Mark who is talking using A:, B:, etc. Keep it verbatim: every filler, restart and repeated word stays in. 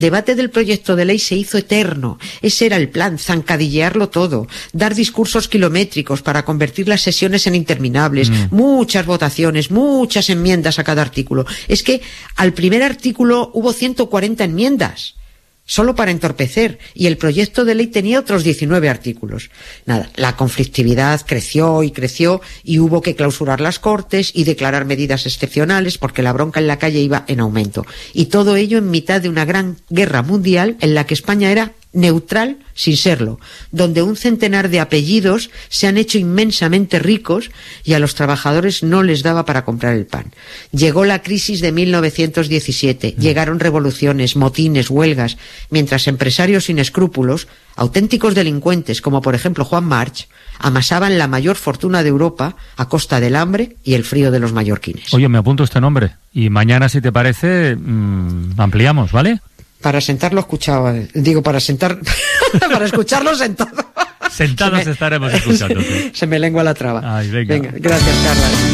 A: debate del proyecto de ley se hizo eterno. Ese era el plan, zancadillearlo todo, dar discursos kilométricos para convertir las sesiones en interminables, mm. muchas votaciones, muchas enmiendas a cada artículo. Es que al primer artículo hubo ciento cuarenta enmiendas. Solo para entorpecer, y el proyecto de ley tenía otros diecinueve artículos. Nada, la conflictividad creció y creció y hubo que clausurar las Cortes y declarar medidas excepcionales porque la bronca en la calle iba en aumento. Y todo ello en mitad de una gran guerra mundial en la que España era neutral sin serlo, donde un centenar de apellidos se han hecho inmensamente ricos y a los trabajadores no les daba para comprar el pan. Llegó la crisis de mil novecientos diecisiete, mm. llegaron revoluciones, motines, huelgas, mientras empresarios sin escrúpulos, auténticos delincuentes como por ejemplo Juan March, amasaban la mayor fortuna de Europa a costa del hambre y el frío de los mallorquines.
B: Oye, me apunto este nombre y mañana, si te parece, mmm, ampliamos, ¿vale?
A: Para sentarlo escuchaba, digo, para sentar, para escucharlo sentado.
B: Sentados me, estaremos escuchando.
A: Se me lengua la traba.
B: Ay, venga.
A: Venga, gracias, Carla.